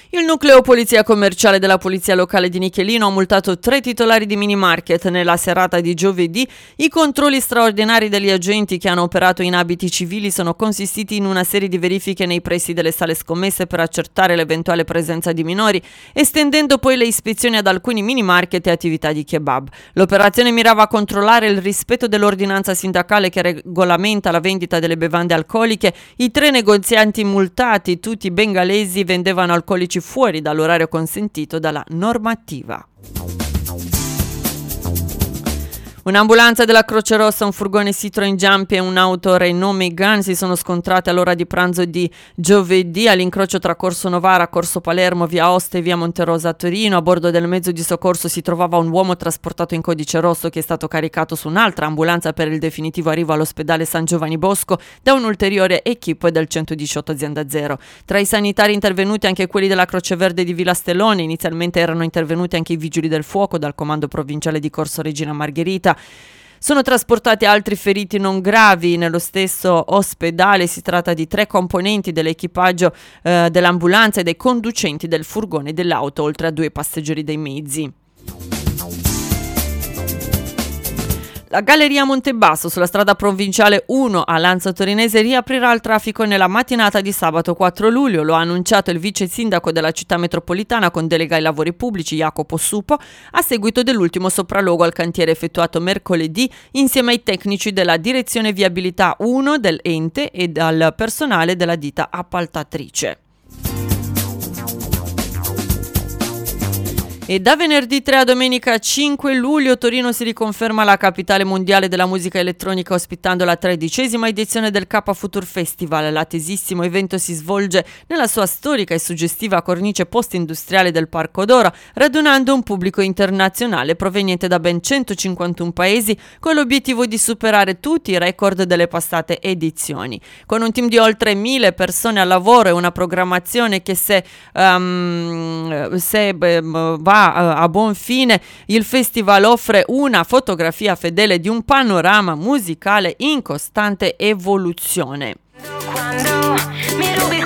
Il nucleo polizia commerciale della polizia locale di Nichelino ha multato 3 titolari di mini market nella serata di giovedì. I controlli straordinari degli agenti che hanno operato in abiti civili sono consistiti in una serie di verifiche nei pressi delle sale scommesse per accertare l'eventuale presenza di minori, estendendo poi le ispezioni ad alcuni mini market e attività di kebab. L'operazione mirava a controllare il rispetto dell'ordinanza sindacale che regolamenta la vendita delle bevande alcoliche. I 3 negozianti multati, tutti bengalesi, vendevano alcolici fuori dall'orario consentito dalla normativa. Un'ambulanza della Croce Rossa, un furgone Citroen Jumpy e un'auto Renault Megane si sono scontrate all'ora di pranzo di giovedì all'incrocio tra Corso Novara, Corso Palermo, via Aosta e via Monterosa a Torino. A bordo del mezzo di soccorso si trovava un uomo trasportato in codice rosso che è stato caricato su un'altra ambulanza per il definitivo arrivo all'ospedale San Giovanni Bosco da un'ulteriore equipe del 118 Azienda Zero. Tra i sanitari intervenuti anche quelli della Croce Verde di Villa Stellone. Inizialmente erano intervenuti anche i vigili del fuoco dal comando provinciale di Corso Regina Margherita. Sono trasportati altri feriti non gravi nello stesso ospedale. Si tratta di 3 componenti dell'equipaggio dell'ambulanza e dei conducenti del furgone e dell'auto, oltre a 2 passeggeri dei mezzi. La Galleria Montebasso sulla strada provinciale 1 a Lanza Torinese riaprirà il traffico nella mattinata di sabato 4 luglio. Lo ha annunciato il vice sindaco della città metropolitana con delega ai lavori pubblici Jacopo Supo a seguito dell'ultimo sopralluogo al cantiere effettuato mercoledì insieme ai tecnici della direzione viabilità 1 dell'ente e dal personale della ditta appaltatrice. E da venerdì 3 a domenica 5 luglio Torino si riconferma la capitale mondiale della musica elettronica ospitando la 13ª edizione del K Future Festival. L'attesissimo evento si svolge nella sua storica e suggestiva cornice post-industriale del Parco d'Oro, radunando un pubblico internazionale proveniente da ben 151 paesi con l'obiettivo di superare tutti i record delle passate edizioni. Con un team di oltre 1000 persone al lavoro e una programmazione che se va a buon fine, il festival offre una fotografia fedele di un panorama musicale in costante evoluzione. Quando mi rubi